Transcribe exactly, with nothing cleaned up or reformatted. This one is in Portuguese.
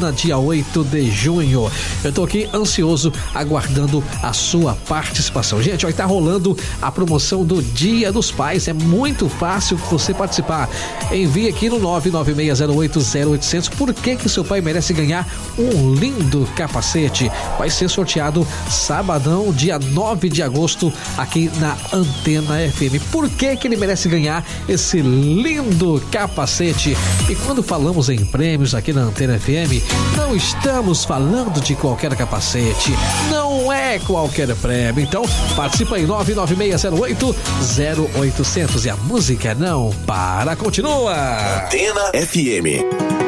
na dia oito de junho. Eu tô aqui ansioso, aguardando a sua participação. Gente, ó, tá rolando a promoção do Dia dos Pais. É muito fácil você participar. Envie aqui no nove nove seis zero oito zero oito zero zero por que que seu pai merece ganhar um lindo capacete. Vai ser sorteado sabadão, dia nove de agosto, aqui na Antena F M. Por que que ele merece ganhar esse lindo capacete? E quando falamos em prêmios aqui na Antena F M, não estamos falando de qualquer capacete, não é qualquer prêmio. Então, participa em nove nove seis zero oito zero oito zero zero e a música não para, continua. Antena F M.